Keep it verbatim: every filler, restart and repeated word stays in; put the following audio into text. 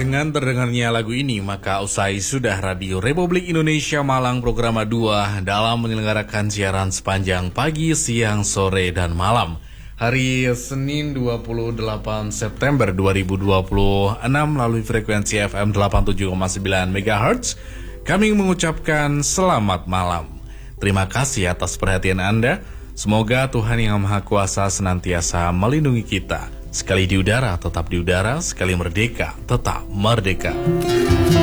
dengan terdengarnya lagu ini, maka usai sudah Radio Republik Indonesia Malang Program dua dalam menyelenggarakan siaran sepanjang pagi, siang, sore, dan malam. Hari Senin dua puluh delapan September dua ribu dua puluh enam melalui frekuensi F M delapan puluh tujuh koma sembilan megahertz, kami mengucapkan selamat malam. Terima kasih atas perhatian Anda. Semoga Tuhan Yang Maha Kuasa senantiasa melindungi kita. Sekali di udara, tetap di udara. Sekali merdeka, tetap merdeka.